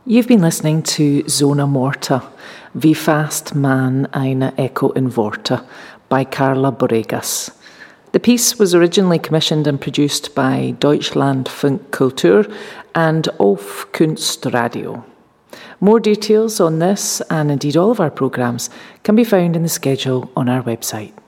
You've been listening to Zona Morta, Wie fast man eine Echo in Worte by Carla Boregas. The piece was originally commissioned and produced by Deutschlandfunk Kultur and Auf Kunstradio. More details on this, and indeed all of our programmes, can be found in the schedule on our website.